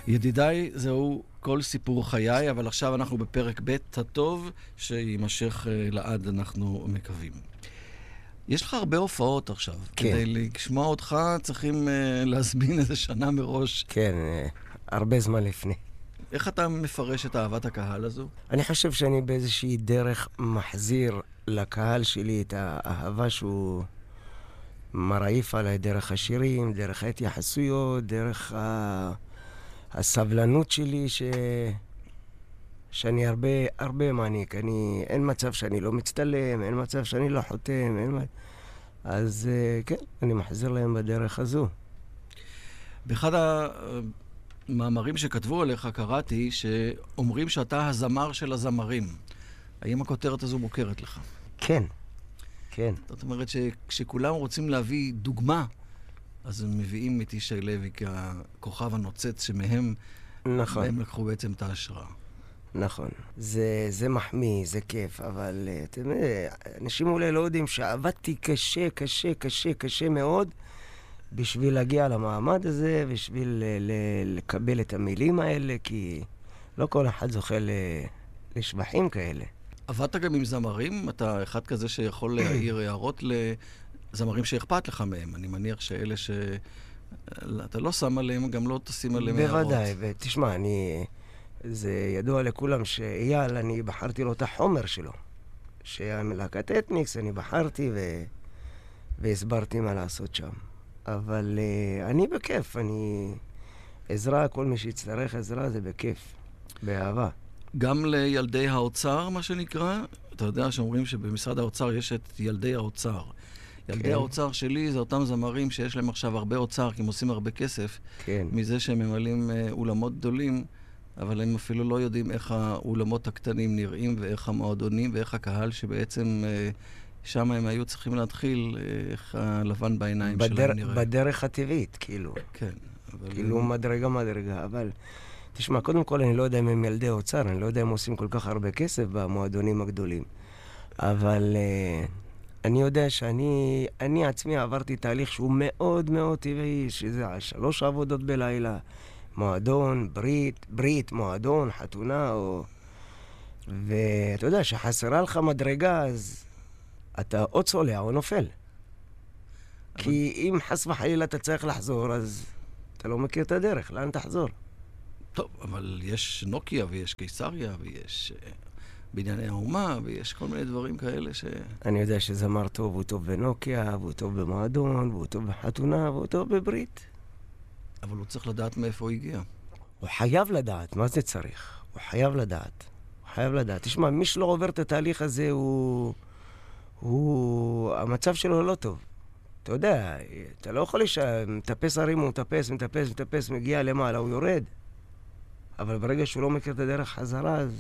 ידידיי, זהו כל סיפור חיי, אבל עכשיו אנחנו בפרק ב' הטוב, שימשך לעד, אנחנו מקווים. יש לך הרבה הופעות עכשיו. כן. כדי לשמוע אותך צריכים להזמין איזה שנה מראש. כן, הרבה זמן לפני. איך אתה מפרש את אהבת הקהל הזו? אני חושב שאני באיזושהי דרך מחזיר לקהל שלי את האהבה שהוא מרעיף עליי, דרך השירים, דרך ההתייחסויות, דרך הסבלנות שלי שאני הרבה מעניק. אין מצב שאני לא מצטלם, אין מצב שאני לא חותם, אז כן, אני מחזיר להם בדרך הזו. באחד המאמרים שכתבו עליך קראתי שאומרים שאתה הזמר של הזמרים. האם הכותרת הזו מוכרת לך? כן, כן. זאת אומרת שכשכולם רוצים להביא דוגמה, אז הם מביאים את ישי לוי ככוכב הנוצץ שמהם נכון. הם לקחו בעצם את ההשראה. נכון. זה מחמיא, זה כיף, אבל אתם יודעים, אנשים אולי לא יודעים שעבדתי קשה מאוד בשביל להגיע למעמד הזה, בשביל לקבל את המילים האלה, כי לא כל אחד זוכה לשבחים כאלה. עבדת גם עם זמרים? אתה אחד כזה שיכול להעיר הערות לזמרים שאכפת לך מהם. אני מניח שאלה אתה לא שם עליהם, גם לא תשים עליהם הערות. בוודאי, ותשמע, זה ידוע לכולם שאייל, אני בחרתי לו את החומר שלו. שהמלהקת אתניקס, אני בחרתי והסברתי מה לעשות שם. אבל אני בכיף, עזרה, כל מי שיצטרך עזרה זה בכיף, באהבה. גם לילדי האוצר, מה שנקרא, אתה יודע שאומרים שבמשרד האוצר יש את ילדי האוצר. ילדי האוצר שלי זה אותם זמרים שיש להם עכשיו הרבה אוצר, כי הם עושים הרבה כסף, מזה שהם ממלאים אולמות גדולים, אבל הם אפילו לא יודעים איך האולמות הקטנים נראים, ואיך המועדונים, ואיך הקהל שבעצם שם הם היו צריכים להתחיל, איך הלבן בעיניים שלהם נראה. בדרך הטבעית, כאילו. כן. כאילו מדרגה, אבל תשמע, קודם כל אני לא יודע אם הם ילדי אוצר, אני לא יודע אם עושים כל כך הרבה כסף במועדונים הגדולים. אבל אני יודע שאני עצמי עברתי תהליך שהוא מאוד מאוד טבעי, שזה 3 עבודות בלילה, מועדון, ברית, מועדון, חתונה, ואתה יודע שחסרה לך מדרגה, אז אתה או צולע או נופל. כי אם חס וחלילה אתה צריך לחזור, אז אתה לא מכיר את הדרך, לאן תחזור? טוב, אבל יש נוקיה ויש קיסריה ויש בנייני האומה ויש כל מיני דברים כאלה אני יודע שזמר טוב, הוא טוב בנוקיה, והוא טוב במועדון, והוא טוב בחתונה, והוא טוב בברית. אבל הוא צריך לדעת מאיפה הוא הגיע. הוא חייב לדעת, מה זה צריך? הוא חייב לדעת. תשמע, מי שלא עובר את התהליך הזה, המצב שלו לא טוב. אתה יודע, אתה לא יכול מטפס הרים, הוא מטפס, מגיע למעלה, הוא יורד. אבל ברגע שהוא לא מכיר את הדרך חזרה, אז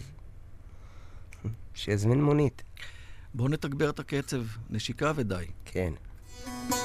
שיזמין מונית. בואו נתגבר את הקצב, נשיקה ודי. כן.